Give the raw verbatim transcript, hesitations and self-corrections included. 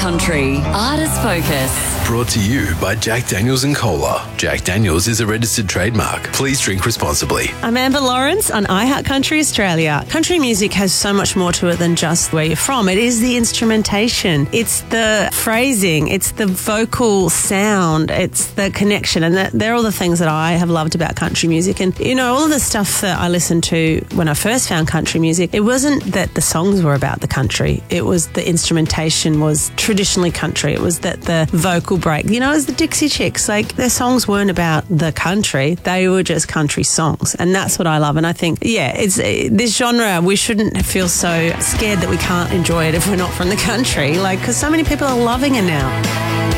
Country Artist Focus. Brought to you by Jack Daniels and Cola. Jack Daniels is a registered trademark. Please drink responsibly. I'm Amber Lawrence on iHeart Country Australia. Country music has so much more to it than just where you're from. It is the instrumentation. It's the phrasing. It's the vocal sound. It's the connection. And that, they're all the things that I have loved about country music. And, you know, all of the stuff that I listened to when I first found country music, it wasn't that the songs were about the country. It was the instrumentation was traditionally country. It was that the vocal break. You know, it was the Dixie Chicks. Like, their songs weren't about the country. They were just country songs. And that's what I love. And I think, yeah, it's this genre, we shouldn't feel so scared that we can't enjoy it if we're not from the country. Like, because so many people are loving it now.